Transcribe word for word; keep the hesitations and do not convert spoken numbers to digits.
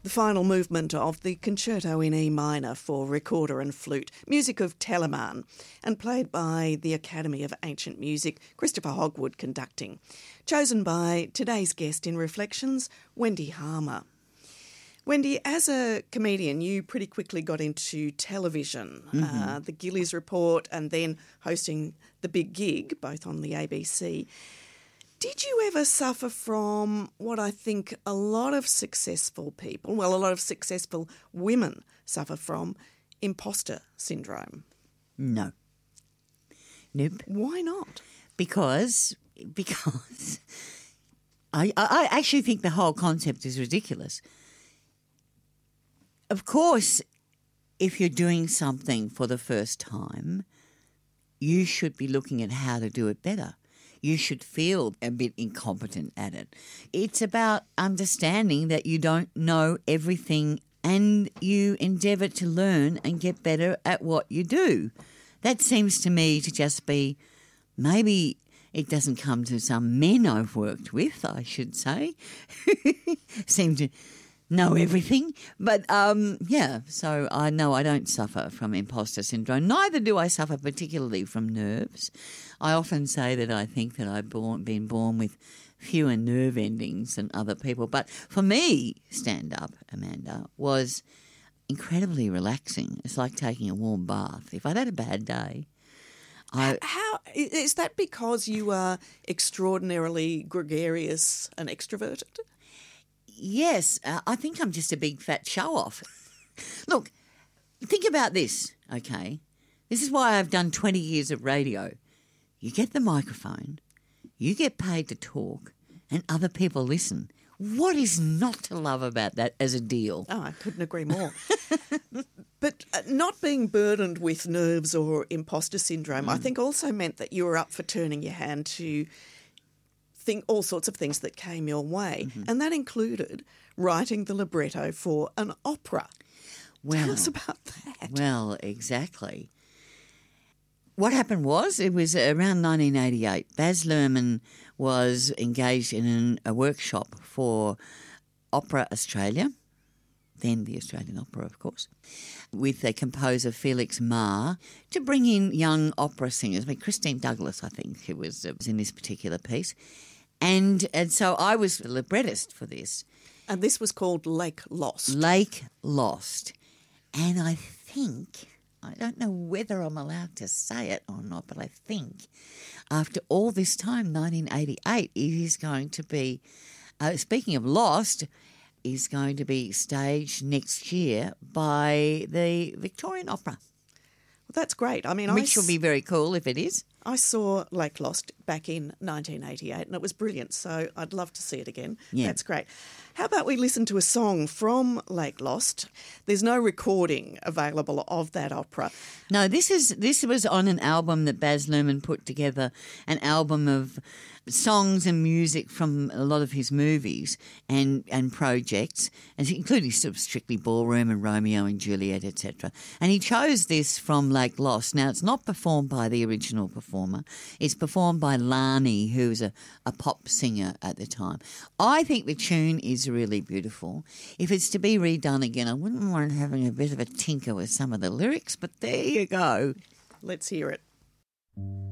The final movement of the Concerto in E minor for recorder and flute, music of Telemann, and played by the Academy of Ancient Music, Christopher Hogwood conducting. Chosen by today's guest in Reflections, Wendy Harmer. Wendy, as a comedian, you pretty quickly got into television, mm-hmm. uh, the Gillies Report, and then hosting The Big Gig, both on the A B C. Did you ever suffer from what I think a lot of successful people, well, a lot of successful women suffer from, imposter syndrome? No. Nope. Why not? Because, because I, I actually think the whole concept is ridiculous. Of course, if you're doing something for the first time, you should be looking at how to do it better. You should feel a bit incompetent at it. It's about understanding that you don't know everything and you endeavour to learn and get better at what you do. That seems to me to just be, maybe it doesn't come to some men I've worked with, I should say, seem to know everything. But, um, yeah, so I know I don't suffer from imposter syndrome. Neither do I suffer particularly from nerves. I often say that I think that I've born, been born with fewer nerve endings than other people. But for me, stand-up, Amanda, was incredibly relaxing. It's like taking a warm bath. If I'd had a bad day, I... How, is that because you are extraordinarily gregarious and extroverted? Yes, uh, I think I'm just a big fat show-off. Look, think about this, okay? This is why I've done twenty years of radio. You get the microphone, you get paid to talk, and other people listen. What is not to love about that as a deal? Oh, I couldn't agree more. But uh, not being burdened with nerves or imposter syndrome, mm. I think also meant that you were up for turning your hand to think all sorts of things that came your way. Mm-hmm. And that included writing the libretto for an opera. Well, Tell us about that. Well, exactly. What happened was, it was around nineteen eighty-eight. Baz Luhrmann was engaged in an, a workshop for Opera Australia, then the Australian Opera, of course, with a composer, Felix Marr, to bring in young opera singers. I mean, Christine Douglas, I think, who was, uh, was in this particular piece. And, and so I was the librettist for this. And this was called Lake Lost. Lake Lost. And I think... I don't know whether I'm allowed to say it or not, but I think after all this time, nineteen eighty-eight, it is going to be, uh, speaking of Lost, is going to be staged next year by the Victorian Opera. Well, that's great. I mean, Which I will be very cool if it is. I saw Lake Lost back in nineteen eighty-eight and it was brilliant, so I'd love to see it again. Yeah. That's great. How about we listen to a song from Lake Lost? There's no recording available of that opera. No, this is this was on an album that Baz Luhrmann put together, an album of songs and music from a lot of his movies and, and projects, and including sort of Strictly Ballroom and Romeo and Juliet, et cetera. And he chose this from Lake Lost. Now, it's not performed by the original performer. It's performed by Lani, who was a, a pop singer at the time. I think the tune is really beautiful. If it's to be redone again, I wouldn't mind having a bit of a tinker with some of the lyrics, but there you go. Let's hear it.